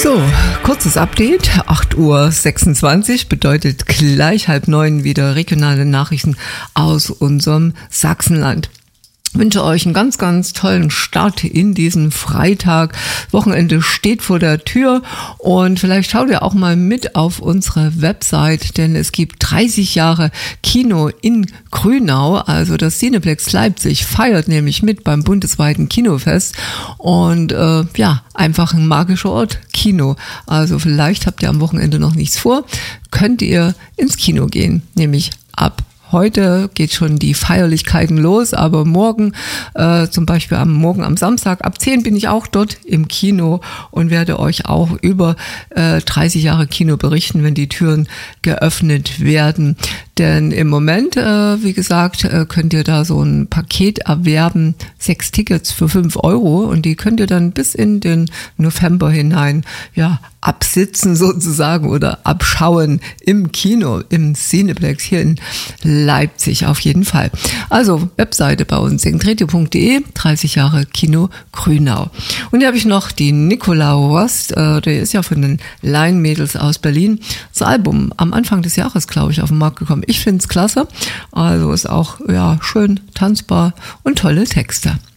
So, kurzes Update, 8:26 Uhr bedeutet gleich 8:30 wieder regionale Nachrichten aus unserem Sachsenland. Ich wünsche euch einen ganz, ganz tollen Start in diesen Freitag. Wochenende steht vor der Tür und vielleicht schaut ihr auch mal mit auf unsere Website, denn es gibt 30 Jahre Kino in Grünau. Also das Cineplex Leipzig feiert nämlich mit beim bundesweiten Kinofest und einfach ein magischer Ort, Kino. Also vielleicht habt ihr am Wochenende noch nichts vor, könnt ihr ins Kino gehen, nämlich ab heute geht schon die Feierlichkeiten los, aber morgen, zum Beispiel am Samstag, ab 10 bin ich auch dort im Kino und werde euch auch über 30 Jahre Kino berichten, wenn die Türen geöffnet werden. Denn im Moment, wie gesagt, könnt ihr da so ein Paket erwerben, 6 Tickets für 5 Euro und die könnt ihr dann bis in den November hinein, absitzen sozusagen oder abschauen im Kino, im Cineplex hier in Leipzig auf jeden Fall. Also Webseite bei uns, singtretio.de, 30 Jahre Kino Grünau. Und hier habe ich noch die Nicola Rost, der ist ja von den Laienmädels aus Berlin, das Album am Anfang des Jahres, glaube ich, auf den Markt gekommen. Ich finde es klasse, also ist auch schön tanzbar und tolle Texte.